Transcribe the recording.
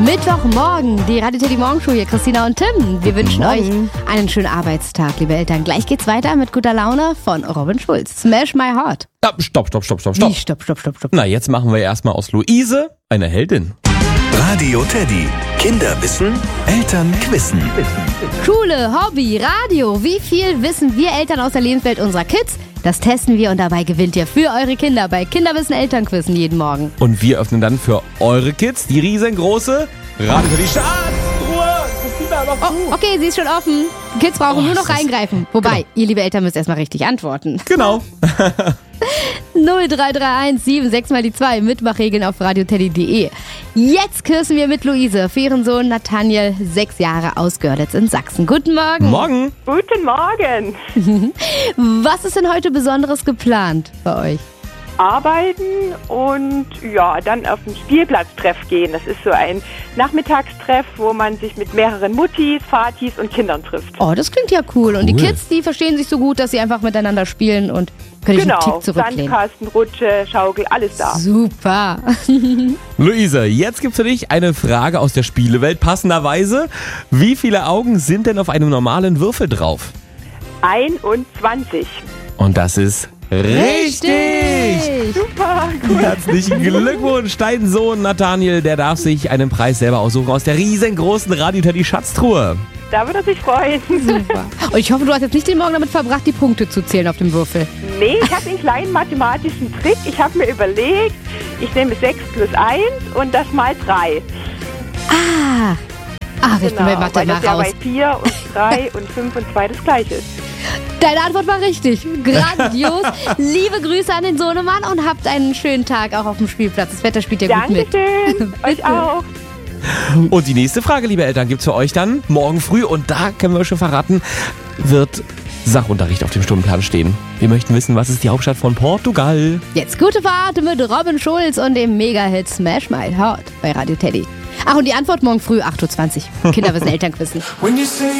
Mittwochmorgen, die Radio Teddy Morgenshow hier, Christina und Tim. Wir wünschen euch einen schönen Arbeitstag, liebe Eltern. Gleich geht's weiter mit guter Laune von Robin Schulz. Smash My Heart. Stopp. Wie, stopp. Na, jetzt machen wir erstmal aus Luise eine Heldin. Radio Teddy. Kinder wissen, Eltern quissen. Schule, Hobby, Radio. Wie viel wissen wir Eltern aus der Lebenswelt unserer Kids? Das testen wir und dabei gewinnt ihr für eure Kinder bei Kinderwissen Elternquissen jeden Morgen. Und wir öffnen dann für eure Kids die riesengroße Radio Teddy Schatztruhe. Christina, mach zu. Oh, okay, sie ist schon offen. Die Kids brauchen nur noch reingreifen. Wobei, ihr liebe Eltern müsst erstmal richtig antworten. Genau. 0331 76 mal die 2. Mitmachregeln auf radioteddy.de. Jetzt küssen wir mit Luise für ihren Sohn Nathaniel, 6 Jahre, aus Görlitz in Sachsen. Guten Morgen. Morgen. Guten Morgen. Was ist denn heute Besonderes geplant bei euch? Arbeiten und dann auf den Spielplatztreff gehen. Das ist so ein Nachmittagstreff, wo man sich mit mehreren Muttis, Vatis und Kindern trifft. Oh, das klingt ja cool. Und die Kids, die verstehen sich so gut, dass sie einfach miteinander spielen und können sich einen Tick zurücklehnen. Sandkasten, Rutsche, Schaukel, alles da. Super. Luise, jetzt gibt's für dich eine Frage aus der Spielewelt. Passenderweise, wie viele Augen sind denn auf einem normalen Würfel drauf? 21. Und das ist richtig! Super, cool. Herzlichen Glückwunsch, dein Sohn Nathaniel, der darf sich einen Preis selber aussuchen aus der riesengroßen Radio Teddy Schatztruhe. Da würde er sich freuen. Super. Und ich hoffe, du hast jetzt nicht den Morgen damit verbracht, die Punkte zu zählen auf dem Würfel. Nee, ich habe einen kleinen mathematischen Trick. Ich habe mir überlegt, ich nehme 6 plus 1 und das mal 3. Ich bin bei Mathe weil mal das ja raus. bei 4 und 3 und 5 und 2 das gleiche ist. Deine Antwort war richtig. Grandios. Liebe Grüße an den Sohnemann und habt einen schönen Tag auch auf dem Spielplatz. Das Wetter spielt ja gut mit. Dankeschön. Euch auch. Und die nächste Frage, liebe Eltern, gibt's für euch dann morgen früh. Und da können wir schon verraten, wird Sachunterricht auf dem Stundenplan stehen. Wir möchten wissen, was ist die Hauptstadt von Portugal? Jetzt gute Fahrt mit Robin Schulz und dem Mega-Hit Smash My Heart bei Radio Teddy. Ach, und die Antwort morgen früh 8:20 Uhr. Kinderwissen Elternquissen.